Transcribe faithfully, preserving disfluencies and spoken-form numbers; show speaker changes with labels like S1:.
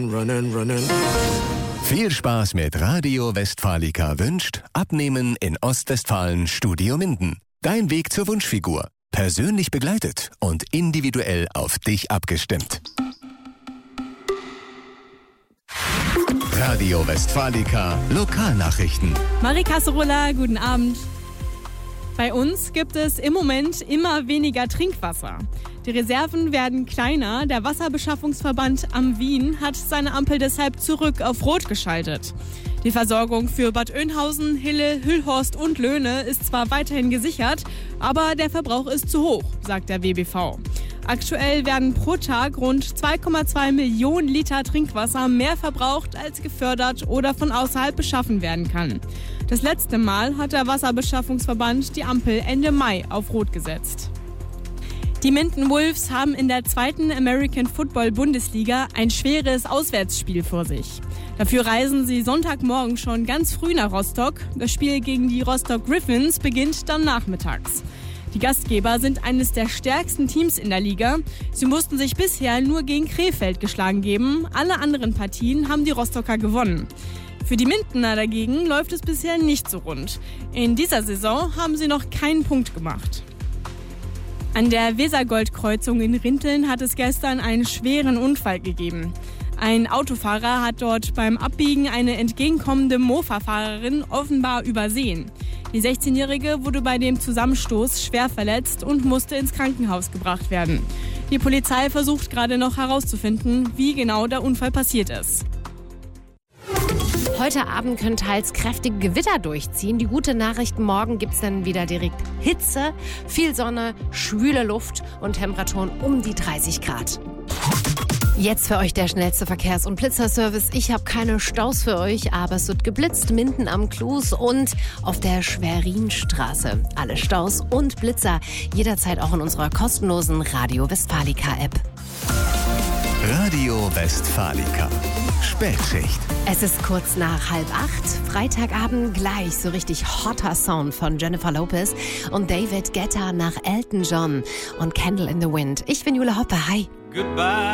S1: Running, running.
S2: Viel Spaß mit Radio Westfalica wünscht Abnehmen in Ostwestfalen Studio Minden. Dein Weg zur Wunschfigur. Persönlich begleitet und individuell auf dich abgestimmt. Radio Westfalica Lokalnachrichten.
S3: Marie Kasserola, guten Abend. Bei uns gibt es im Moment immer weniger Trinkwasser. Die Reserven werden kleiner. Der Wasserbeschaffungsverband am Wien hat seine Ampel deshalb zurück auf Rot geschaltet. Die Versorgung für Bad Oeynhausen, Hille, Hüllhorst und Löhne ist zwar weiterhin gesichert, aber der Verbrauch ist zu hoch, sagt der W B V. Aktuell werden pro Tag rund zwei Komma zwei Millionen Liter Trinkwasser mehr verbraucht, als gefördert oder von außerhalb beschaffen werden kann. Das letzte Mal hat der Wasserbeschaffungsverband die Ampel Ende Mai auf Rot gesetzt. Die Minden Wolves haben in der zweiten American Football Bundesliga ein schweres Auswärtsspiel vor sich. Dafür reisen sie Sonntagmorgen schon ganz früh nach Rostock. Das Spiel gegen die Rostock Griffins beginnt dann nachmittags. Die Gastgeber sind eines der stärksten Teams in der Liga. Sie mussten sich bisher nur gegen Krefeld geschlagen geben. Alle anderen Partien haben die Rostocker gewonnen. Für die Mindener dagegen läuft es bisher nicht so rund. In dieser Saison haben sie noch keinen Punkt gemacht. An der Wesergoldkreuzung in Rinteln hat es gestern einen schweren Unfall gegeben. Ein Autofahrer hat dort beim Abbiegen eine entgegenkommende Mofa-Fahrerin offenbar übersehen. Die sechzehnjährige wurde bei dem Zusammenstoß schwer verletzt und musste ins Krankenhaus gebracht werden. Die Polizei versucht gerade noch herauszufinden, wie genau der Unfall passiert ist.
S4: Heute Abend können teils kräftige Gewitter durchziehen. Die gute Nachricht, morgen gibt es dann wieder direkt Hitze, viel Sonne, schwüle Luft und Temperaturen um die dreißig Grad. Jetzt für euch der schnellste Verkehrs- und Blitzerservice. Ich habe keine Staus für euch, aber es wird geblitzt. Minden am Klus und auf der Schwerinstraße. Alle Staus und Blitzer jederzeit auch in unserer kostenlosen Radio Westfalica App.
S2: Radio Westfalica. Spätschicht.
S4: Es ist kurz nach halb acht. Freitagabend gleich so richtig hotter Sound von Jennifer Lopez und David Guetta nach Elton John und Candle in the Wind. Ich bin Jule Hoppe. Hi.
S5: Goodbye.